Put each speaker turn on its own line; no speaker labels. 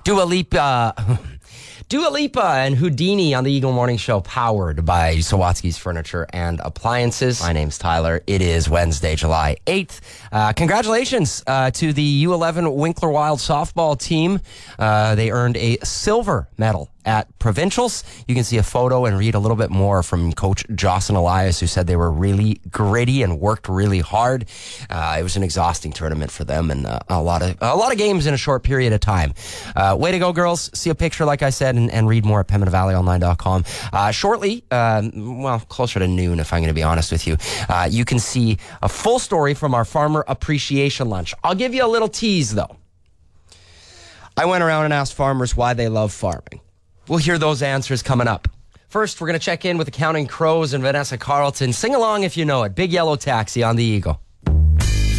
Dua Lipa. Dua Lipa and Houdini on the Eagle Morning Show, powered by Sawatsky's Furniture and Appliances. My name's Tyler. It is Wednesday, July 8th. Congratulations to the U11 Winkler Wild softball team. They earned a silver medal at Provincials. You can see a photo and read a little bit more from Coach Jocelyn Elias, who said they were really gritty and worked really hard. It was an exhausting tournament for them and a lot of games in a short period of time. Way to go, girls. See a picture, like I said, and read more at PembinaValleyOnline.com. Shortly, closer to noon, if I'm going to be honest with you, you can see a full story from our Farmer Appreciation Lunch. I'll give you a little tease, though. I went around and asked farmers why they love farming. We'll hear those answers coming up. First, we're going to check in with the Counting Crows and Vanessa Carlton. Sing along if you know it. Big Yellow Taxi on the Eagle.